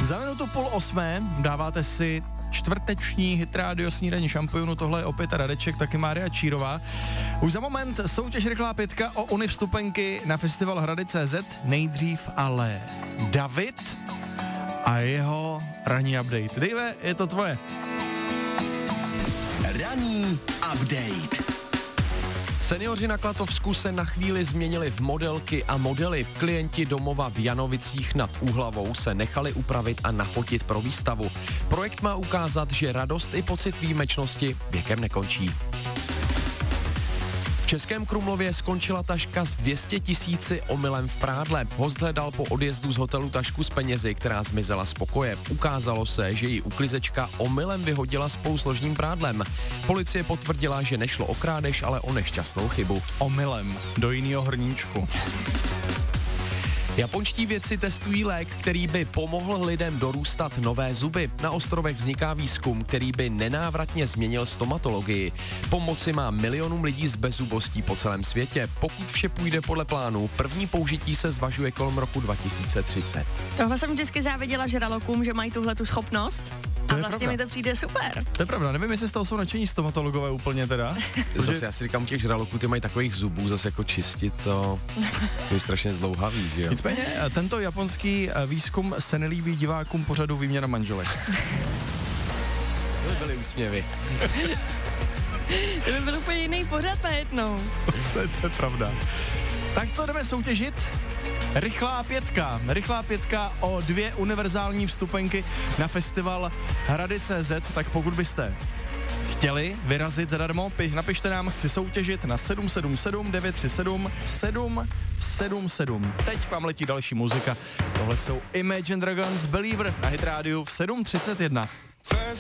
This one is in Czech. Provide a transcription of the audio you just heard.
Za 7:30 dáváte si čtvrteční hit rádio Snídaně šampionů, tohle je opět Radeček, taky Mária Čírová. Už za moment soutěž Rychlá pětka o univstupenky na festival Hrady.cz, nejdřív ale David a jeho ranní update. Dave, je to tvoje. Ranní update. Seniori na Klatovsku se na chvíli změnili v modelky a modely. Klienti domova v Janovicích nad Úhlavou se nechali upravit a nafotit pro výstavu. Projekt má ukázat, že radost i pocit výjimečnosti věkem nekončí. V Českém Krumlově skončila taška s 200 000 omylem v prádle. Host hledal po odjezdu z hotelu tašku s penězi, která zmizela z pokoje. Ukázalo se, že ji uklizečka omylem vyhodila spolu s ložním prádlem. Policie potvrdila, že nešlo o krádež, ale o nešťastnou chybu. Omylem do jiného hrníčku. Japonští vědci testují lék, který by pomohl lidem dorůstat nové zuby. Na ostrovech vzniká výzkum, který by nenávratně změnil stomatologii. Pomoci má milionům lidí s bezzubostí po celém světě. Pokud vše půjde podle plánu, první použití se zvažuje kolem roku 2030. Tohle jsem vždycky záviděla žralokům, že mají tuhle tu schopnost. A vlastně mi to přijde super. To je pravda, nevím, jestli z toho jsou nadšení stomatologové úplně teda. Zase já si říkám, u těch žraloků, ty mají takových zubů, zase jako čistit to, jsou strašně zdlouhavý, že jo? Nicméně, tento japonský výzkum se nelíbí divákům pořadu Výměna manželek. To by byly úsměvy. To by byl úplně jiný pořad najednou. To je pravda. Tak co jdeme soutěžit? Rychlá pětka o 2 univerzální vstupenky na festival Hrady.cz, tak pokud byste chtěli vyrazit zadarmo, napište nám, chci soutěžit na 777 937 777. Teď vám letí další muzika. Tohle jsou Imagine Dragons Believer na Hit rádiu v 7:31.